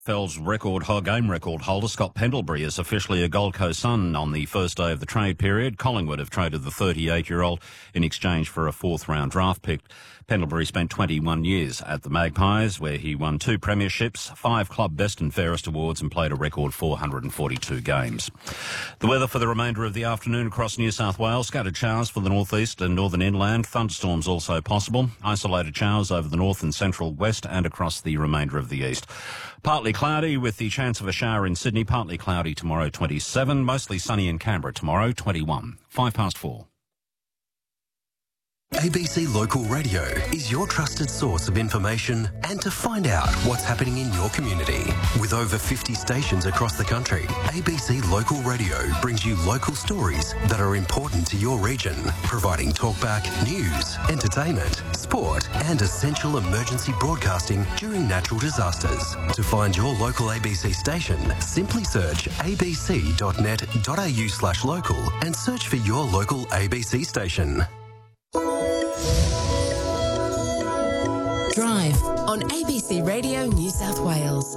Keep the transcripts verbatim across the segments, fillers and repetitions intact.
Fell's record game record holder Scott Pendlebury is officially a Gold Coast Sun on the first day of the trade period. Collingwood have traded the thirty-eight-year-old in exchange for a fourth-round draft pick. Pendlebury spent twenty-one years at the Magpies, where he won two premierships, five club best and fairest awards and played a record four hundred forty-two games. The weather for the remainder of the afternoon across New South Wales. Scattered showers for the northeast and northern inland. Thunderstorms also possible. Isolated showers over the north and central west and across the remainder of the east. Partly cloudy with the chance of a shower in Sydney. Partly cloudy tomorrow, twenty-seven. Mostly sunny in Canberra tomorrow, twenty-one. Five past four. A B C Local Radio is your trusted source of information and to find out what's happening in your community. With over fifty stations across the country, A B C Local Radio brings you local stories that are important to your region, providing talkback, news, entertainment, sport and essential emergency broadcasting during natural disasters. To find your local A B C station, simply search abc.net.au slash local and search for your local A B C station. Drive on A B C Radio New South Wales.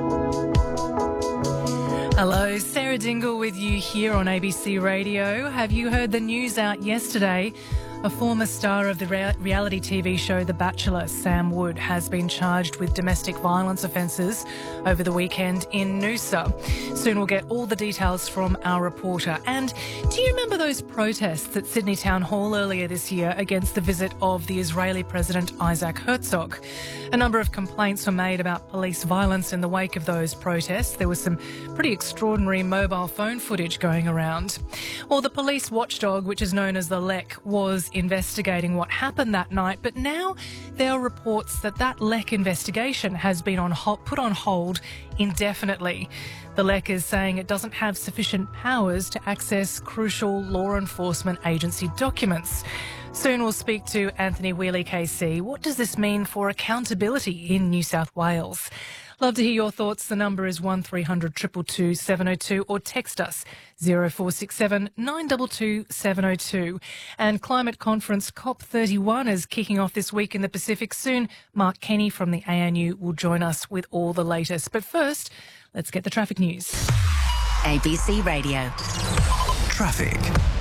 Hello, Sarah Dingle with you here on A B C Radio. Have you heard the news out yesterday? A former star of the rea- reality T V show The Bachelor, Sam Wood, has been charged with domestic violence offences over the weekend in Noosa. Soon we'll get all the details from our reporter. And do you remember those protests at Sydney Town Hall earlier this year against the visit of the Israeli President Isaac Herzog? A number of complaints were made about police violence in the wake of those protests. There was some pretty extraordinary mobile phone footage going around. Well, the police watchdog, which is known as the L E C, was investigating what happened that night, but now there are reports that that L E C investigation has been on hold, put on hold indefinitely. The L E C is saying it doesn't have sufficient powers to access crucial law enforcement agency documents. Soon we'll speak to Anthony Wheely K C. What does this mean for accountability in New South Wales? Love to hear your thoughts. The number is one three hundred two two two seven oh two or text us zero four six seven nine two two seven oh two. And Climate Conference COP thirty-one is kicking off this week in the Pacific. Soon Mark Kenny from the A N U will join us with all the latest. But first, let's get the traffic news. A B C Radio. Traffic.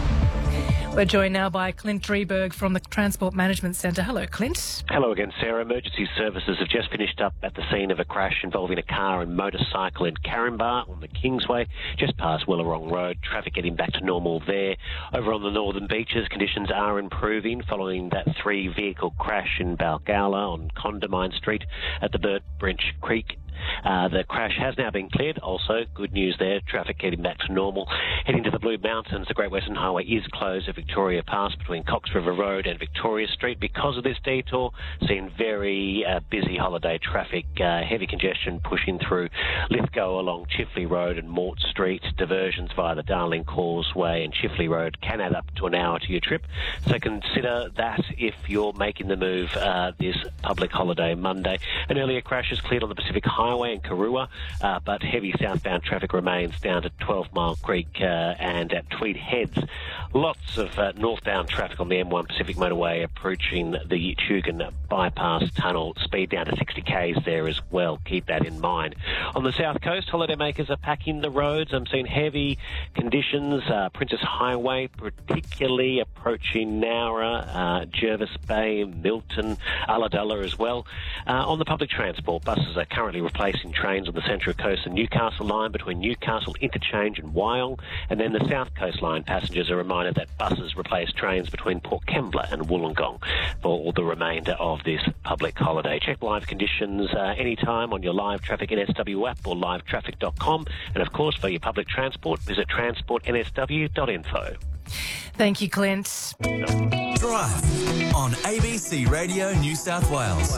We're joined now by Clint Drieberg from the Transport Management Centre. Hello, Clint. Hello again, Sarah. Emergency services have just finished up at the scene of a crash involving a car and motorcycle in Caringbah on the Kingsway, just past Willarong Road. Traffic getting back to normal there. Over on the northern beaches, conditions are improving following that three-vehicle crash in Balgowlah on Condamine Street at the Burt Brinch Creek. Uh, the crash has now been cleared. Also, good news there, traffic getting back to normal. Heading to the Blue Mountains, the Great Western Highway is closed at Victoria Pass between Cox River Road and Victoria Street because of this detour. Seeing very uh, busy holiday traffic, uh, heavy congestion pushing through Lithgow along Chifley Road and Mort Street. Diversions via the Darling Causeway and Chifley Road can add up to an hour to your trip. So consider that if you're making the move uh, this public holiday Monday. An earlier crash is cleared on the Pacific Highway in Karua, uh, but heavy southbound traffic remains down to twelve Mile Creek uh, and at Tweed Heads. Lots of uh, northbound traffic on the M one Pacific Motorway approaching the Tugun Bypass Tunnel. Speed down to sixty k's there as well. Keep that in mind. On the south coast, holidaymakers are packing the roads. I'm seeing heavy conditions. Uh, Princess Highway, particularly approaching Nowra, uh, Jervis Bay, Milton, Ulladulla as well. Uh, on the public transport, buses are currently replacing trains on the Central Coast and Newcastle line between Newcastle Interchange and Wyong, and then the South Coast line passengers are reminded that buses replace trains between Port Kembla and Wollongong for all the remainder of this public holiday. Check live conditions uh, anytime on your Live Traffic N S W app or live traffic dot com, and of course for your public transport visit transport n s w dot info. Thank you, Clint. Drive on A B C Radio New South Wales.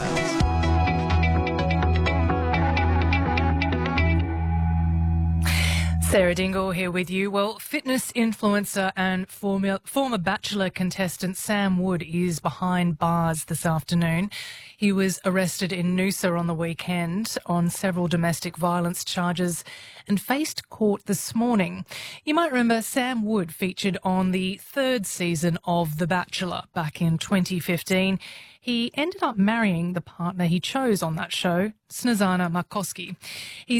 Sarah Dingle here with you. Well, fitness influencer and former, former Bachelor contestant Sam Wood is behind bars this afternoon. He was arrested in Noosa on the weekend on several domestic violence charges and faced court this morning. You might remember Sam Wood featured on the third season of The Bachelor back in twenty fifteen. He ended up marrying the partner he chose on that show, Snezana Markoski. He's